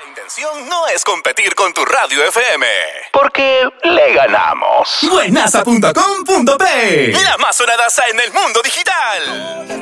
intención no es competir con tu radio FM, porque le ganamos. Buenaza.com.p, la más sonadaza en el mundo digital.